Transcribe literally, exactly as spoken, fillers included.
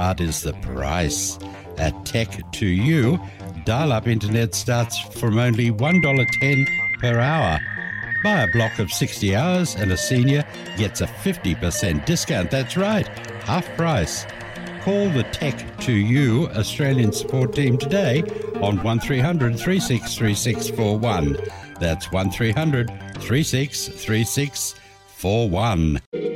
card is the price. At Tech to You, dial-up internet starts from only one dollar ten per hour. Buy a block of sixty hours and a senior gets a fifty percent discount. That's right, half price. Call the Tech to You Australian support team today on one three hundred, three six three six four one. That's one three hundred, three six three six four one.